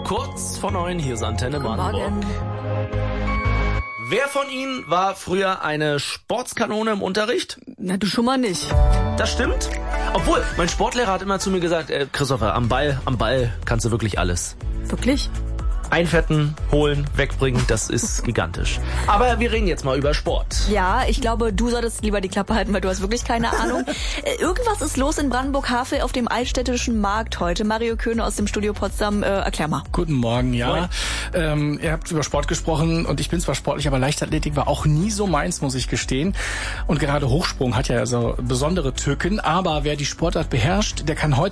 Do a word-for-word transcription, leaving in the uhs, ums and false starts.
Kurz vor neun, hier ist Antenne Brandenburg. Morgen. Wer von Ihnen war früher eine Sportskanone im Unterricht? Na, du schon mal nicht. Das stimmt. Obwohl, mein Sportlehrer hat immer zu mir gesagt, äh, Christopher, am Ball, am Ball kannst du wirklich alles. Wirklich? Einfetten, holen, wegbringen, das ist gigantisch. Aber wir reden jetzt mal über Sport. Ja, ich glaube, du solltest lieber die Klappe halten, weil du hast wirklich keine Ahnung. Äh, irgendwas ist los in Brandenburg-Havel auf dem Altstädtischen Markt heute. Mario Köhne aus dem Studio Potsdam, äh, erklär mal. Guten Morgen, ja. Moin. Ähm, ihr habt über Sport gesprochen und ich bin zwar sportlich, aber Leichtathletik war auch nie so meins, muss ich gestehen. Und gerade Hochsprung hat ja so besondere Tücken, aber wer die Sportart beherrscht, der kann heute